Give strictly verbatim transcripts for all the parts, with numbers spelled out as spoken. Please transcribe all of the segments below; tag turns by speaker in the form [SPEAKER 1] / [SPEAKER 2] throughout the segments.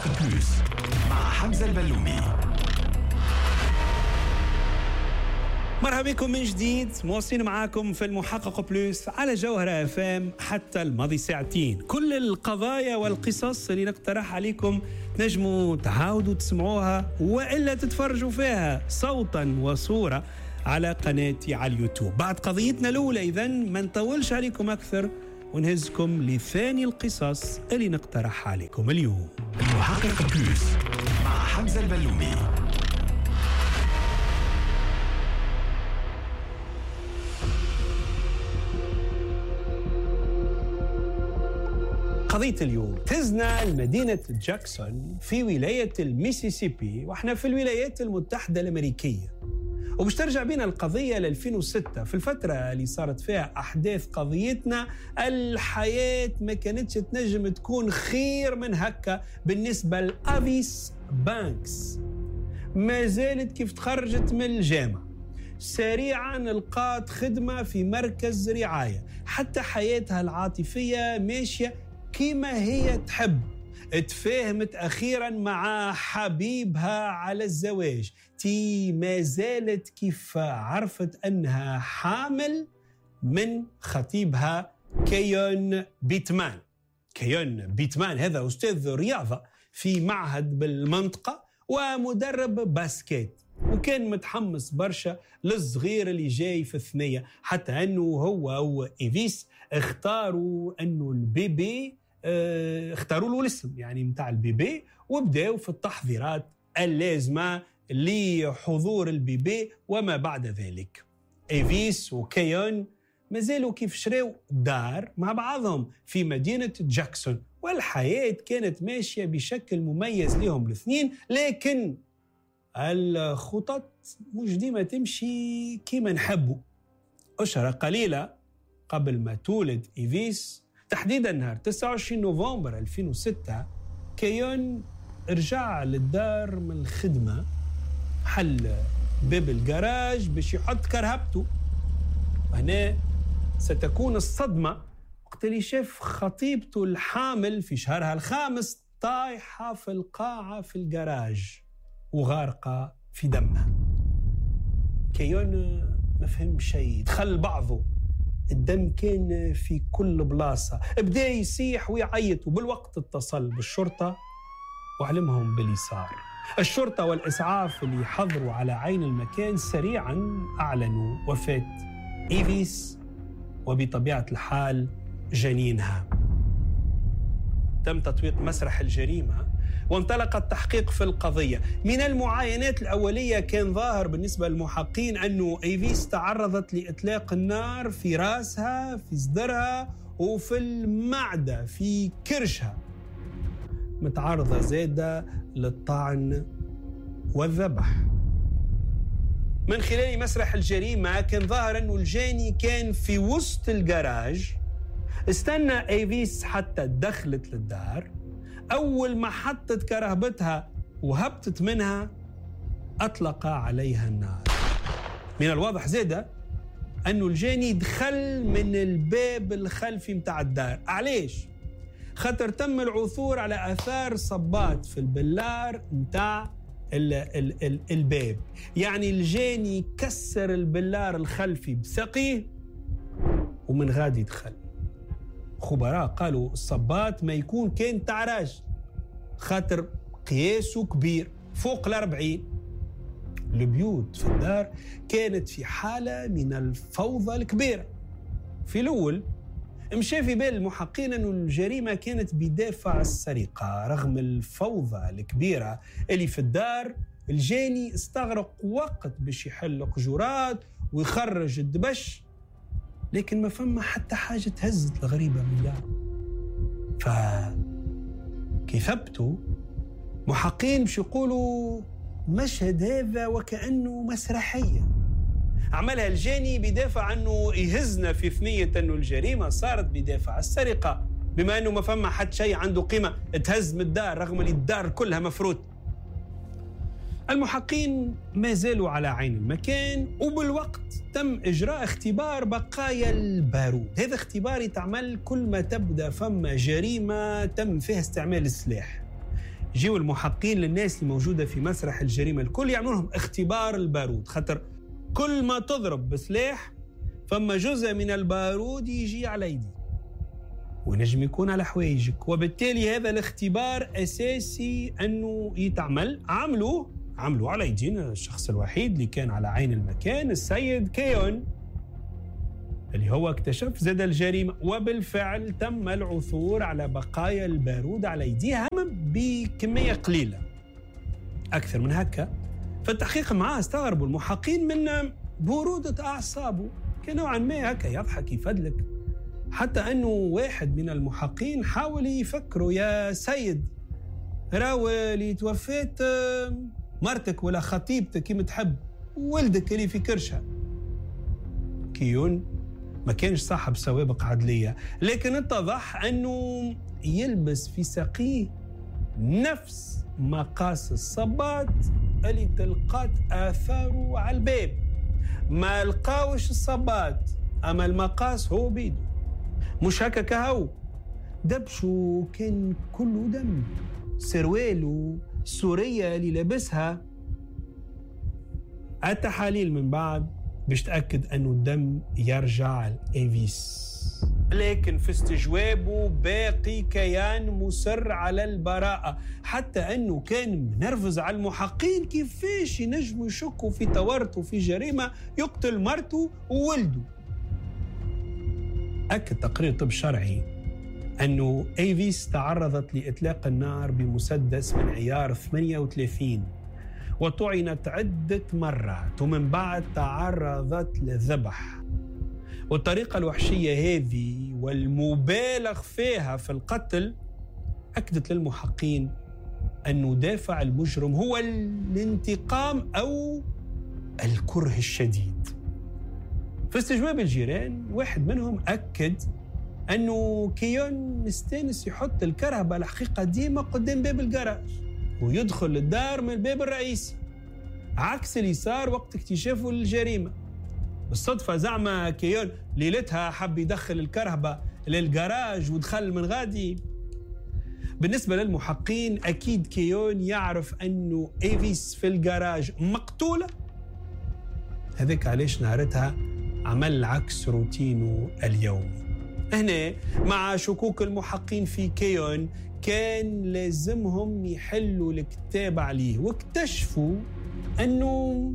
[SPEAKER 1] المحقق بلوس مع حمزة البلومي.
[SPEAKER 2] مرحبا بكم من جديد، مواصلين معاكم في المحقق بلوس على جوهرة اف ام حتى الماضي ساعتين. كل القضايا والقصص اللي نقترح عليكم تنجموا تعاودوا تسمعوها والا تتفرجوا فيها صوتا وصورة على قناتي على اليوتيوب. بعد قضيتنا الأولى إذن ما نطولش عليكم أكثر ونهزكم لثاني القصص اللي نقترح عليكم اليوم.
[SPEAKER 1] المحقق بلوس مع حمزة البلومي.
[SPEAKER 2] قضية اليوم تهزنا لمدينة جاكسون في ولاية الميسيسيبي، واحنا في الولايات المتحدة الأمريكية. وباش ترجع بينا القضية ل ألفين وستة، في الفترة اللي صارت فيها أحداث قضيتنا الحياة ما كانتش تنجم تكون خير من هكا بالنسبة لأفيس بانكس. ما زالت كيف تخرجت من الجامعة، سريعاً لقات خدمة في مركز رعاية، حتى حياتها العاطفية ماشية كيما هي تحب. اتفاهمت أخيراً مع حبيبها على الزواج. تي ما زالت كيف عرفت أنها حامل من خطيبها كيون بيتمان. كيون بيتمان هذا أستاذ رياضة في معهد بالمنطقة ومدرب باسكيت، وكان متحمس برشا للصغير اللي جاي في الثنية، حتى أنه هو وإيفيس اختاروا أنه البيبي اه اختاروا له الاسم يعني متاع البيبي، وبدأوا في التحضيرات اللازمة لحضور البيبي وما بعد ذلك. إيفيس وكيون مازالوا كيف شراو دار مع بعضهم في مدينة جاكسون، والحياة كانت ماشية بشكل مميز لهم الاثنين، لكن الخطط مش ديما تمشي كيما نحبوا. أشهر قليلة قبل ما تولد إيفيس، تحديدا نهار تسعة وعشرين نوفمبر ألفين وستة، كيون رجع للدار من الخدمة، حل باب الجراج باش يحط كرهبته. وهنا ستكون الصدمة وقت اللي شاف خطيبته الحامل في شهرها الخامس طايحة في القاعة في الجراج وغارقة في دمها. كيون ما فهم شيء، دخل بعضه، الدم كان في كل بلاصة، بدأ يصيح ويعيط، وبالوقت اتصل بالشرطة وعلمهم باللي صار. الشرطة والإسعاف اللي حضروا على عين المكان سريعاً أعلنوا وفاة إيفيس وبطبيعة الحال جنينها. تم تطويق مسرح الجريمة وانطلق التحقيق في القضية. من المعاينات الأولية كان ظاهر بالنسبة للمحققين أنه إيفيس تعرضت لإطلاق النار في رأسها، في صدرها، وفي المعدة، في كرشها، متعرضة زادة للطعن والذبح. من خلال مسرح الجريمة كان ظاهر أنه الجاني كان في وسط الجراج، استنى إيفيس حتى دخلت للدار. أول ما حطت كرهبتها وهبطت منها أطلق عليها النار. من الواضح زادة أنه الجاني دخل من الباب الخلفي متاع الدار. علاش؟ خاطر تم العثور على أثار صبات في البلار متاع ال ال ال الباب، يعني الجاني كسر البلار الخلفي بسقيه ومن غادي دخل. خبراء قالوا الصبات ما يكون كان تعراج، خاطر قياسه كبير فوق الأربعين. البيوت في الدار كانت في حالة من الفوضى الكبيرة. في الأول مشى في بال المحققين أن الجريمة كانت بدافع السرقة. رغم الفوضى الكبيرة اللي في الدار، الجاني استغرق وقت باش يحل قجورات ويخرج الدبش، لكن ما فما حتى حاجة تهزت الغريبة من الدار. فكيثبتوا محققين باش يقولوا مشهد هذا وكأنه مسرحية عملها الجاني بدافع أنه يهزنا في ثنية أنه الجريمة صارت بدافع السرقة، بما أنه ما فما حد شيء عنده قيمة تهز من الدار، رغم أن الدار كلها مفروض. المحققين ما زالوا على عين المكان، وبالوقت تم إجراء اختبار بقايا البارود. هذا اختبار يتعمل كل ما تبدأ فما جريمة تم فيها استعمال السلاح. يجيو المحققين للناس اللي موجودة في مسرح الجريمة الكل يعملوا لهم اختبار البارود، خاطر كل ما تضرب بسلاح فما جزء من البارود يجي على يديك ونجم يكون على حوايجك، وبالتالي هذا الاختبار أساسي أنه يتعمل. عملوه عملوا على يدينا الشخص الوحيد اللي كان على عين المكان، السيد كيون، اللي هو اكتشف زاد الجريمة، وبالفعل تم العثور على بقايا البارود على يديها بكمية قليلة. أكثر من هكا في التحقيق معاه استغربوا المحققين من برودة أعصابه، كان نوعا ما هكا يضحك يفدلك، حتى أنه واحد من المحققين حاول يفكروا، يا سيد راو اللي توفيت مرتك ولا خطيبتك كيما تحب، ولدك اللي في كرشها. كيون ما كانش صاحب سوابق عدلية، لكن اتضح أنه يلبس في ساقيه نفس مقاس الصباط اللي تلقات آثاره على الباب. ما لقاوش الصباط أما المقاس هو بيده، مش هكا كهو، دبشو كان كله دم، سرويله السورية اللي لابسها. التحاليل من بعد باش تأكد أنه الدم يرجع لإيفيس، لكن في استجوابه باقي كيان مصر على البراءة، حتى أنه كان منرفز على المحققين كيفاش ينجموا يشكوا في تورطه في جريمة يقتل مرته وولده. أكد تقرير طب شرعي أنه إيفيس تعرضت لإطلاق النار بمسدس من عيار ثمانية وثلاثين وطعنت عدة مرات، ومن بعد تعرضت للذبح. والطريقة الوحشية هذه والمبالغ فيها في القتل أكدت للمحققين أنه دافع المجرم هو الانتقام أو الكره الشديد. في استجواب الجيران واحد منهم أكد أنه كيون مستانس يحط الكرهبة الحقيقة ديما قدام باب الجراج ويدخل الدار من الباب الرئيسي، عكس اللي صار وقت اكتشافه للجريمة. بالصدفة زعما كيون ليلتها حب يدخل الكرهبة للجراج ودخل من غادي. بالنسبة للمحققين أكيد كيون يعرف أنه إيفيس في الجراج مقتولة، هذاك علاش نهارتها عمل عكس روتينه اليومي. هنا مع شكوك المحققين في كيون كان لازمهم يحلوا الكتاب عليه، واكتشفوا أنه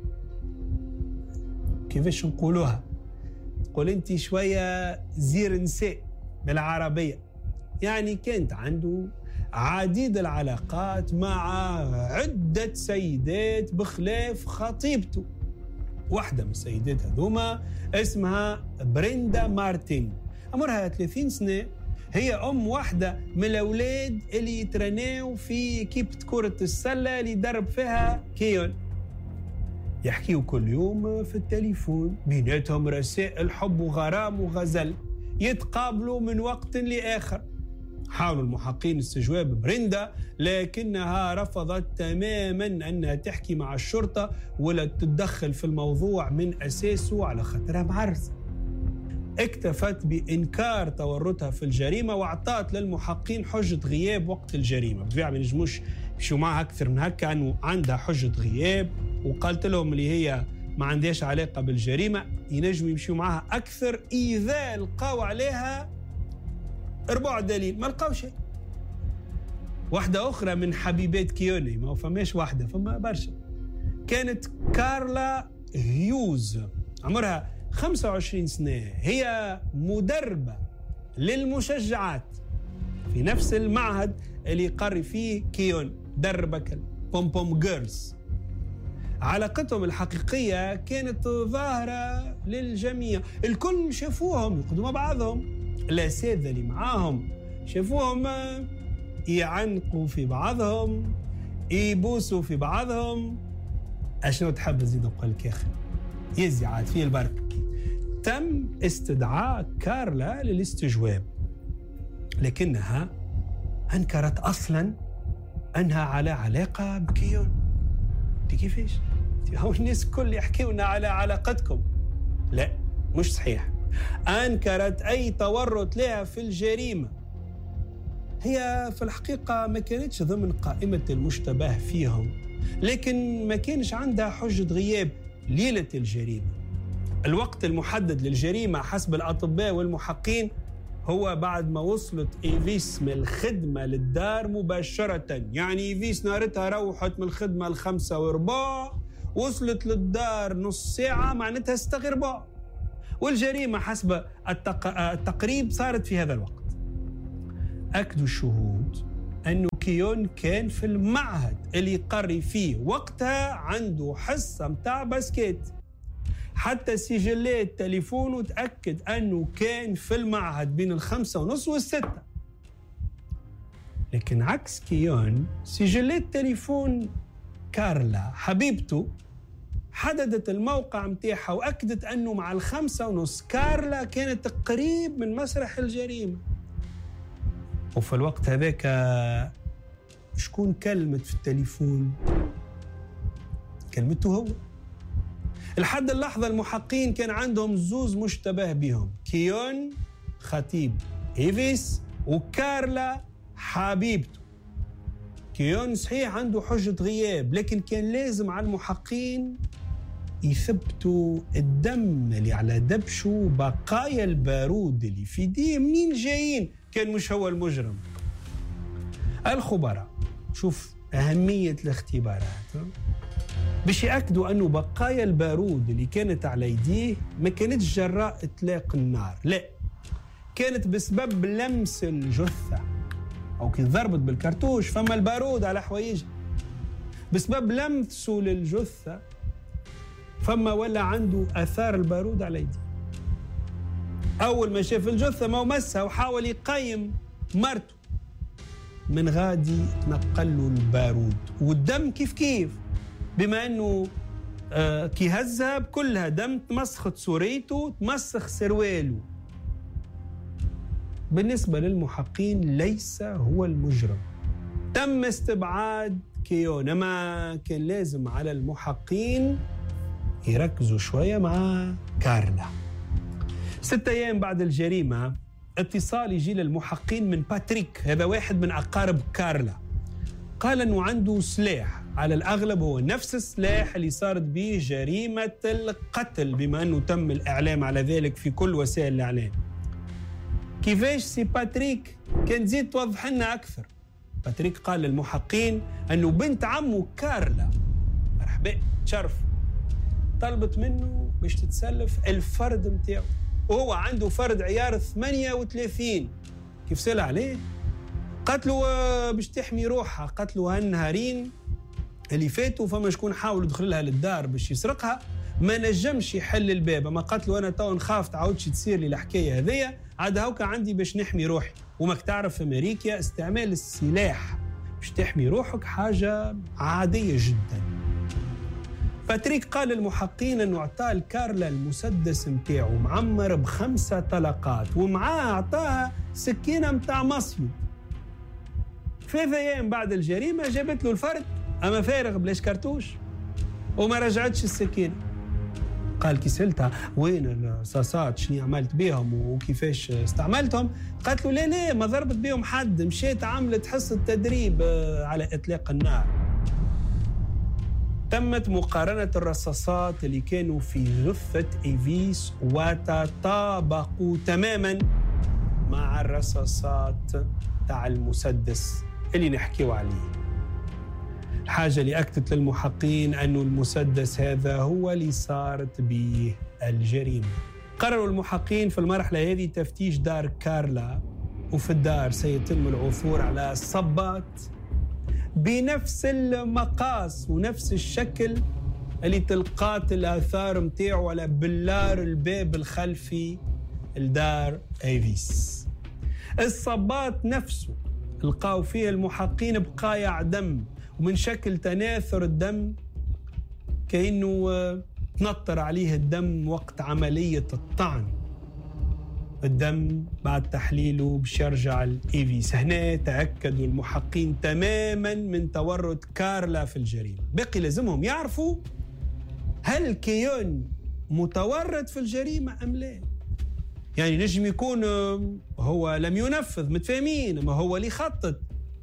[SPEAKER 2] كيفاش نقولوها، تقول انت شوية زير نساء بالعربية، يعني كانت عنده عديد العلاقات مع عدة سيدات بخلاف خطيبته. واحدة من السيدات هذوما اسمها بريندا مارتين، عمرها ثلاثين سنة، هي أم واحدة من الأولاد اللي يترناو في كيبة كرة السلة اللي درب فيها كيون. يحكيوا كل يوم في التليفون، بيناتهم رسائل حب وغرام وغزل، يتقابلوا من وقت لآخر. حاولوا المحققين استجواب بريندا لكنها رفضت تماما أنها تحكي مع الشرطة ولا تتدخل في الموضوع من أساسه على خاطرها معرسة. اكتفت بإنكار تورطها في الجريمة واعطت للمحققين حجة غياب وقت الجريمة. بالفعل ما نجموش يمشوا معها أكثر من هكا، أنه عندها حجة غياب، وقالت لهم اللي هي ما عندهاش علاقة بالجريمة، ينجموا يمشوا معها أكثر إذا لقاو عليها ربع دليل. ما لقاو شيء. واحدة أخرى من حبيبات كيوني، ما فماش واحدة فما برشا، كانت كارلا هيوز، عمرها خمسة وعشرين سنة، هي مدربة للمشجعات في نفس المعهد اللي قري فيه كيون، دربك بوم بوم جيرلز. علاقتهم الحقيقية كانت ظاهرة للجميع، الكل شافوهم يقعدوا مع بعضهم، الأساتذة اللي معاهم شافوهم يعنقوا في بعضهم، يبوسوا في بعضهم. أشنو تحب نزيد نقول لك يا أخي؟ يزي عاد فيه البركة. تم استدعاء كارلا للاستجواب، لكنها أنكرت أصلاً أنها على علاقة بكيون. دي كيفاش؟ هو الناس كل يحكيونا على علاقتكم. لا، مش صحيح. أنكرت أي تورط لها في الجريمة. هي في الحقيقة ما كانتش ضمن قائمة المشتبه فيهم، لكن ما كانش عندها حجة غياب ليلة الجريمة. الوقت المحدد للجريمة حسب الأطباء والمحققين هو بعد ما وصلت إيفيس من الخدمة للدار مباشرة. يعني إيفيس نارتها روحت من الخدمة الخمسة وربع، وصلت للدار نص ساعة، معناتها ستة ربع، والجريمة حسب التق... التقريب صارت في هذا الوقت. أكدوا الشهود أنه كيون كان في المعهد اللي يقري فيه وقتها، عنده حصة متاع باسكيت. حتى سجلات تليفونه تأكد أنه كان في المعهد بين الخمسة ونص والستة. لكن عكس كيون، سجلات تليفون كارلا حبيبته حددت الموقع متاعها وأكدت أنه مع الخمسة ونص كارلا كانت قريب من مسرح الجريمة. وفي الوقت هذاك شكون كلمت في التليفون؟ كلمته هو. لحد اللحظة المحققين كان عندهم زوز مشتبه بهم، كيون خطيب إيفيس وكارلا حبيبته. كيون صحيح عنده حجة غياب، لكن كان لازم على المحققين يثبتوا الدم اللي على دبشه، بقايا البارود اللي في ديه منين جايين، كان مش هو المجرم. الخبراء شوف أهمية الاختبارات باش يأكدوا أنه بقايا البارود اللي كانت على يديه ما كانتش جراء إطلاق النار، لا، كانت بسبب لمس الجثة، أو كي ضربت بالكرتوش فما البارود على حوايجها، بسبب لمسه للجثة فما ولا عنده أثار البارود على يديه. أول ما شاف الجثة ما مسها وحاول يقيم مرته، من غادي تنقل له البارود والدم كيف كيف، بما أنه آه كي هزها بكلها دم، تمسخت سوريته، تمسخ سرواله. بالنسبة للمحققين ليس هو المجرم، تم استبعاد كيون، أما كان لازم على المحققين يركزوا شوية مع كارلا. ستة أيام بعد الجريمة اتصال يجي للمحققين من باتريك، هذا واحد من أقارب كارلا، قال أنه عنده سلاح، على الأغلب هو نفس السلاح اللي صارت به جريمة القتل، بما أنه تم الإعلام على ذلك في كل وسائل الإعلام. كيفاش سي باتريك؟ كان تزيد توضح لنا أكثر. باتريك قال للمحققين أنه بنت عمه كارلا، مرحبا تشرف، طلبت منه باش تتسلف الفرد متاعه، وهو عنده فرد عيار ثمانية وثلاثين. كيف سأل عليه؟ قالت له باش تحمي روحها. قالت له هالنهارين اللي فاتوا فما شكون حاول يدخل لها للدار باش يسرقها، ما نجمش يحل الباب، اما قالت له انا تو نخاف تعاودش تصير لي الحكايه هذيا، عاد هوكا عندي باش نحمي روحي. وماك تعرف في امريكا استعمال السلاح باش تحمي روحك حاجه عاديه جدا. باتريك قال للمحققين انه اعطاه الكارلا المسدس متاعه معمر بخمسه طلقات، ومعاه اعطاها سكينه متاع مصيد. ثلاثة ايام بعد الجريمه جابت له الفرد اما فارغ بلاش كرتوش، وما رجعتش السكينه. قال كي سألتها وين الرصاصات شنو عملت بيهم وكيفاش استعملتهم، قالت له لا لا ما ضربت بيهم حد، مشيت عملت حصه تدريب على اطلاق النار. تمت مقارنة الرصاصات اللي كانوا في جثة إيفيس وتطابقوا تماما مع الرصاصات تاع المسدس اللي نحكيو عليه. الحاجة اللي أكدت للمحققين أنه المسدس هذا هو اللي صارت به الجريمة. قرروا المحققين في المرحلة هذه تفتيش دار كارلا، وفي الدار سيتم العثور على صبات بنفس المقاس ونفس الشكل اللي تلقات الآثار متاعه على بلار الباب الخلفي الدار إيفيس. الصبات نفسه لقاو فيه المحققين بقايا دم، ومن شكل تناثر الدم كأنه تنطر عليه الدم وقت عملية الطعن. الدم بعد تحليله باش يرجع الإيفيس. هنا تأكدوا المحققين تماما من تورط كارلا في الجريمة. بقي لازمهم يعرفوا هل كيون متورط في الجريمة أم لا. يعني نجم يكون هو لم ينفذ، متفاهمين، ما هو اللي خطط.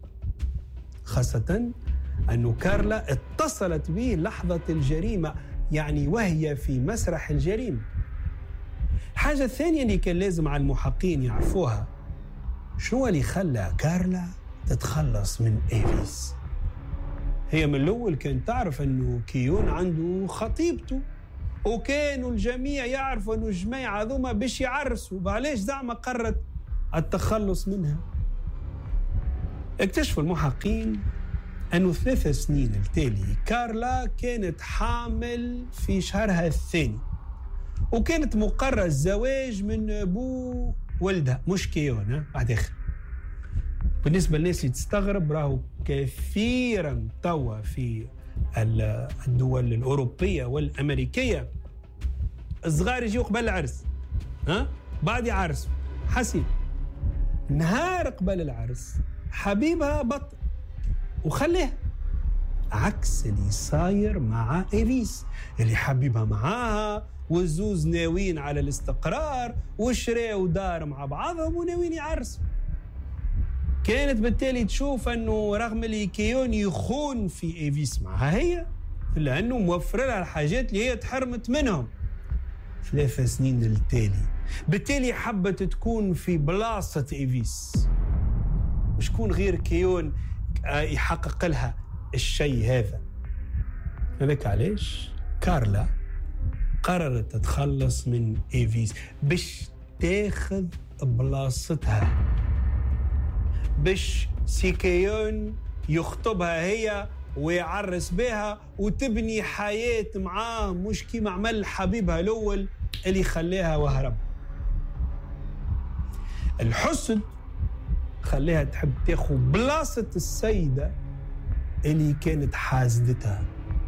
[SPEAKER 2] خاصة أنه كارلا اتصلت به لحظة الجريمة، يعني وهي في مسرح الجريمة. الحاجة الثانية اللي كان لازم على المحققين يعرفوها، شنو اللي خلى كارلا تتخلص من إيفيس؟ هي من الأول كانت تعرف أنه كيون عنده خطيبته، وكانوا الجميع يعرفوا أنه الجماعة هذوما باش يعرسوا، بعلاش زعما قررت التخلص منها؟ اكتشفوا المحققين أنه ثلاث سنين التالي كارلا كانت حامل في شهرها الثاني، وكانت مقرر الزواج من أبو ولدها مش كيون بعد آخر. بالنسبة للناس اللي تستغرب، راهو كثيرا توا في الدول الأوروبية والأمريكية الصغار يجيو قبل العرس، ها بعد يعرسوا. حسيب نهار قبل العرس حبيبها بطل وخليها، عكس اللي صاير مع إيفيس اللي حبيبها معاها والزوز ناويين على الاستقرار وشراو دار مع بعضهم وناويين يعرسوا. كانت بالتالي تشوف أنه رغم اللي كيون يخون في إيفيس معها هي، إلا أنه موفر لها الحاجات اللي هي تحرمت منهم ثلاث سنين التالي. بالتالي حبت تكون في بلاصة إيفيس، وشكون غير كيون يحقق لها الشيء هذا. هذاك علاش كارلا قررت تتخلص من إيفيس باش تاخذ بلاصتها، باش سيكيون يخطبها هي ويعرس بها وتبني حياة معاه، مش كيما عمل حبيبها الأول اللي خليها وهرب. الحسد خليها تحب تاخذ بلاصة السيدة اللي كانت حاسدتها.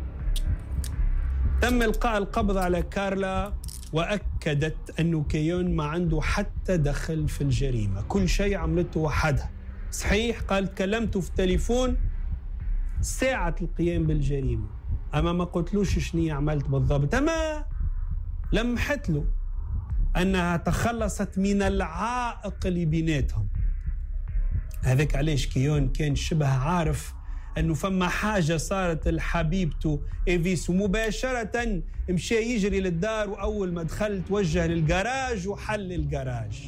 [SPEAKER 2] تم إلقاء القبض على كارلا، وأكدت أنه كيون ما عنده حتى دخل في الجريمة، كل شيء عملته وحدها. صحيح قال كلمته في التليفون ساعة القيام بالجريمة، أما ما قلتلوش شني عملت بالضبط، أما لمحت له أنها تخلصت من العائق اللي بيناتهم. هذاك علاش كيون كان شبه عارف أنه فما حاجة صارت لحبيبته إيفيس، ومباشرة مشى يجري للدار، وأول ما دخل توجه للجراج وحل الجراج.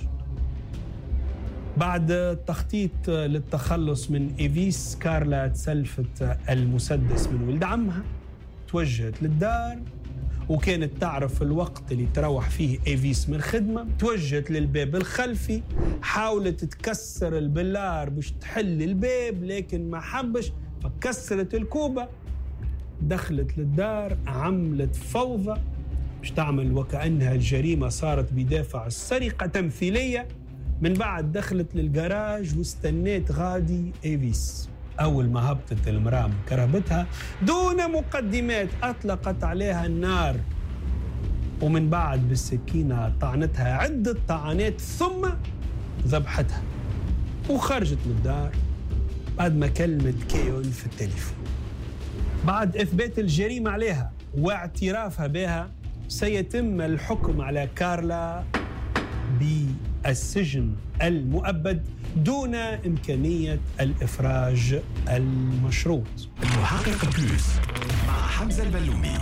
[SPEAKER 2] بعد التخطيط للتخلص من إيفيس، كارلا تسلفت المسدس من ولد عمها، توجهت للدار، وكانت تعرف الوقت اللي تروح فيه إيفيس من خدمة. توجهت للباب الخلفي، حاولت تكسر البلار باش تحل الباب، لكن ما حبش، فكسرت الكوبة. دخلت للدار، عملت فوضى باش تعمل وكأنها الجريمة صارت بدافع السرقة تمثيلية. من بعد دخلت للجراج واستنيت غادي إيفيس. أول ما هبطت المرأة من كرهبتها دون مقدمات أطلقت عليها النار، ومن بعد بالسكينة طعنتها عدة طعنات ثم ذبحتها، وخرجت من الدار بعد ما كلمت كيون في التليفون. بعد إثبات الجريمة عليها واعترافها بها، سيتم الحكم على كارلا بالسجن المؤبد دون إمكانية الإفراج المشروط.
[SPEAKER 1] المحقق بلوس مع حمزة البلومي.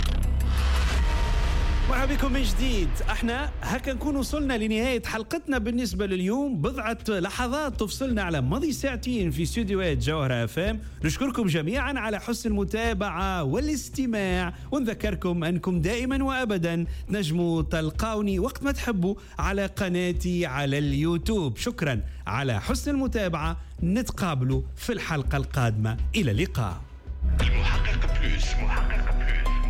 [SPEAKER 2] مرحبا بكم من جديد. احنا هكا نكون وصلنا لنهاية حلقتنا بالنسبة لليوم. بضعة لحظات تفصلنا على ماضي ساعتين في استديوهات جوهرة اف ام. نشكركم جميعا على حسن المتابعة والاستماع، ونذكركم أنكم دائما وأبدا تنجموا تلقاوني وقت ما تحبوا على قناتي على اليوتيوب. شكرا على حسن المتابعة، نتقابلوا في الحلقة القادمة. إلى اللقاء.
[SPEAKER 1] المحقق بلوس. محقق بلوس.